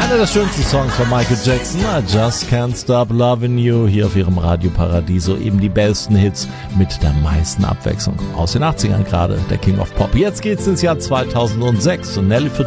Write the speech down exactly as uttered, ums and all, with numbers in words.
Einer der schönsten Songs von Michael Jackson, I Just Can't Stop Loving You, hier auf ihrem Radio Paradiso, eben die besten Hits mit der meisten Abwechslung. Aus den achtzigern gerade, der King of Pop. Jetzt geht's ins Jahr zweitausendsechs und Nelly Furtado